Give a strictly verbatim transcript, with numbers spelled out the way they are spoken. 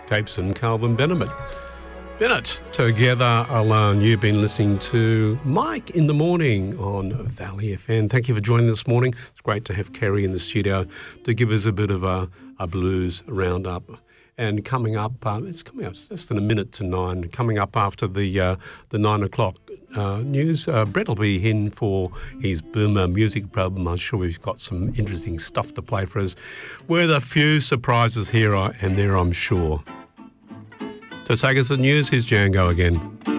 Capes and Calvin Bennett. Bennett, Together Alone. You've been listening to Mike in the Morning on Valley F M. Thank you for joining this morning. It's great to have Kerry in the studio to give us a bit of a, a blues roundup. And coming up, uh, it's coming up it's less than a minute to nine. Coming up after the uh, the nine o'clock uh, news, uh, Brett will be in for his Boomer music problem. I'm sure we've got some interesting stuff to play for us, with a few surprises here and there, I'm sure. To take us to the news, here's Django again.